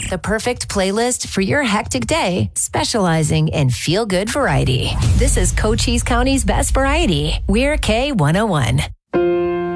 the perfect playlist for your hectic day, specializing in feel-good variety. This is Cochise County's best variety. We're K101.